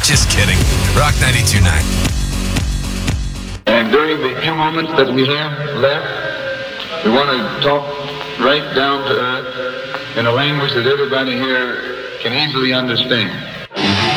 Just kidding. Rock 92.9. And during the few moments that we have left, we want to talk right down to earth in a language that everybody here can easily understand.